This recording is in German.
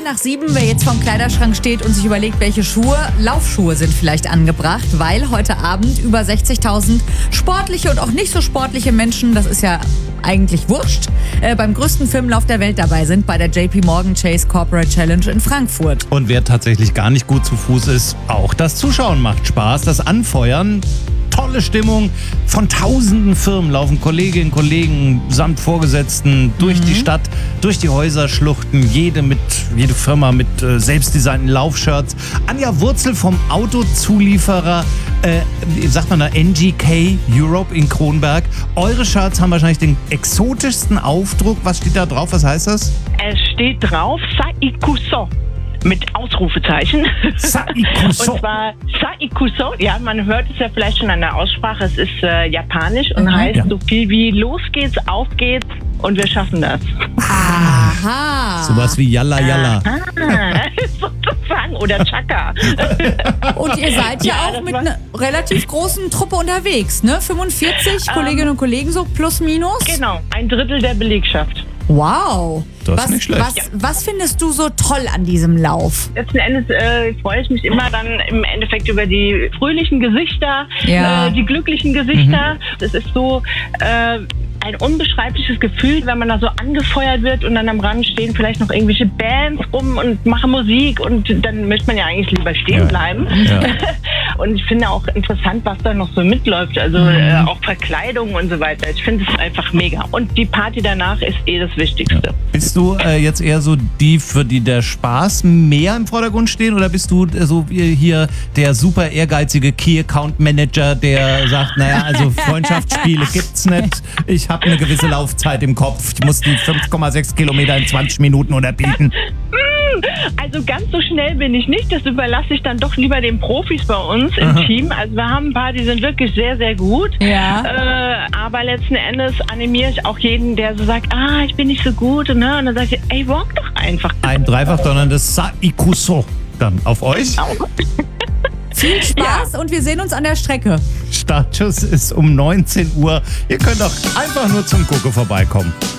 nach 7, wer jetzt vorm Kleiderschrank steht und sich überlegt, welche Schuhe, Laufschuhe sind vielleicht angebracht, weil heute Abend über 60.000 sportliche und auch nicht so sportliche Menschen, das ist ja eigentlich wurscht, beim größten Firmenlauf der Welt dabei sind, bei der JP Morgan Chase Corporate Challenge in Frankfurt. Und wer tatsächlich gar nicht gut zu Fuß ist, auch das Zuschauen macht Spaß, das Anfeuern. Tolle Stimmung. Von tausenden Firmen laufen Kolleginnen und Kollegen samt Vorgesetzten durch die Stadt, durch die Häuserschluchten, jede Firma mit selbstdesignten Laufshirts. Anja Wurzel vom Autozulieferer, sagt man da, NGK Europe in Kronberg. Eure Shirts haben wahrscheinlich den exotischsten Aufdruck. Was steht da drauf? Was heißt das? Es steht drauf Saikuso. Mit Ausrufezeichen. Saikuso. Und zwar Saikuso. Ja, man hört es ja vielleicht schon an der Aussprache. Es ist japanisch und heißt so viel wie los geht's, auf geht's und wir schaffen das. Aha. Sowas wie Yalla Yalla. Sozusagen. Oder Chaka. Und ihr seid ja auch mit einer relativ großen Truppe unterwegs, ne? 45 Kolleginnen und Kollegen, so plus minus? Genau, 1/3 der Belegschaft. Wow. Das ist nicht schlecht. Was findest du so toll an diesem Lauf? Letzten Endes freue ich mich immer dann im Endeffekt über die fröhlichen Gesichter, die glücklichen Gesichter. Das ist so ein unbeschreibliches Gefühl, wenn man da so angefeuert wird und dann am Rand stehen vielleicht noch irgendwelche Bands rum und machen Musik und dann möchte man ja eigentlich lieber stehen bleiben. Ja. Und ich finde auch interessant, was da noch so mitläuft, also auch Verkleidung und so weiter. Ich finde es einfach mega. Und die Party danach ist das Wichtigste. Ja. Bist du jetzt eher so die, für die der Spaß mehr im Vordergrund stehen, oder bist du so wie hier der super ehrgeizige Key Account Manager, der sagt, naja, also Freundschaftsspiele gibt's nicht, ich habe eine gewisse Laufzeit im Kopf, ich muss die 5,6 Kilometer in 20 Minuten unterbieten? Also ganz so schnell bin ich nicht. Das überlasse ich dann doch lieber den Profis bei uns im Team. Also wir haben ein paar, die sind wirklich sehr, sehr gut. Ja. Aber letzten Endes animiere ich auch jeden, der so sagt, ich bin nicht so gut. Ne? Und dann sage ich, ey, walk doch einfach. Ein dreifach donnerndes Saikuso dann auf euch. Viel Spaß und wir sehen uns an der Strecke. Startschuss ist um 19 Uhr. Ihr könnt auch einfach nur zum Gucken vorbeikommen.